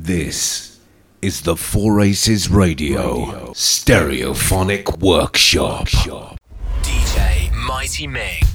This is the Four Aces Radio Stereophonic Workshop. DJ Mighty Ming.